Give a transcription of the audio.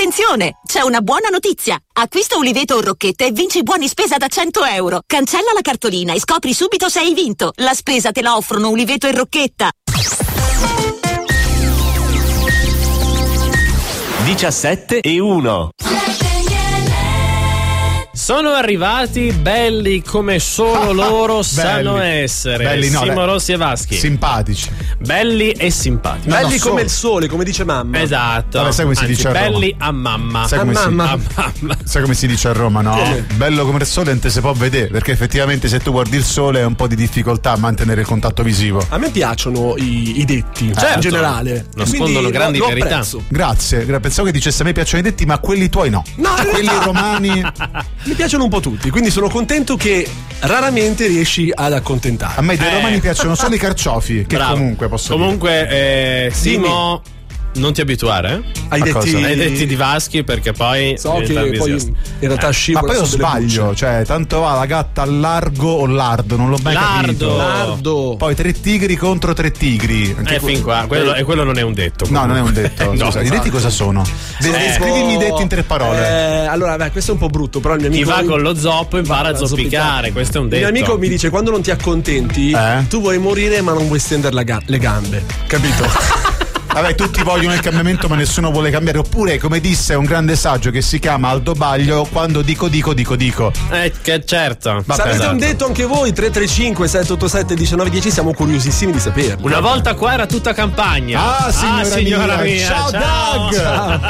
Attenzione! C'è una buona notizia! Acquista Uliveto o Rocchetta e vinci buoni spesa da 100 euro. Cancella la cartolina e scopri subito se hai vinto. La spesa te la offrono Uliveto e Rocchetta. 17:01. Sono arrivati belli come solo loro sanno essere. Belli, no, Simo Rossi e Vaschi. Simpatici. Belli e simpatici. Belli come il sole, come dice mamma. Esatto. Vabbè, sai come si dice a Roma? belli a mamma. Sai come, mamma. A mamma. Sai come si dice a Roma, no? Bello come il sole non te si può vedere, perché effettivamente se tu guardi il sole è un po' di difficoltà a mantenere il contatto visivo. A me piacciono i detti, in generale. Nascondono grandi verità. Apprezzo. Grazie, pensavo che dicesse a me piacciono i detti, ma quelli tuoi no. No, quelli romani mi piacciono un po' tutti, quindi sono contento che raramente riesci ad accontentare. a me dei romani piacciono solo i carciofi, che Bravo. comunque posso Comunque, Simo, non ti abituare Hai Ma detti, cosa? ai detti di Vaschi, perché poi so che diventa poi entusiasta. in realtà dire. Ma scivola poi io su delle sbaglio, bucce. cioè tanto va la gatta al largo o lardo, non l'ho mai capito. Lardo. Poi 3 tigri contro 3 tigri. Anche Fin qua, quello non è un detto. No, non è un comunque. detto. No, Scusa, i detti cosa sono? Scrivimi i detti in 3 parole. Allora, beh, questo è un po' brutto, però il mio Chi amico va con lo zoppo impara a zoppicare, questo è un il detto. mio amico mi dice: quando non ti accontenti, tu vuoi morire, ma non vuoi stendere le gambe. Capito? Vabbè, tutti vogliono il cambiamento, ma nessuno vuole cambiare. Oppure, come disse un grande saggio che si chiama Aldo Baglio, quando dico. Che certo. Vabbè, Se avete esatto. un detto anche voi, 335 787 1910, siamo curiosissimi di saperlo. Una volta qua era tutta campagna. Ah, signora mia. mia. Ciao, Doug. Ciao.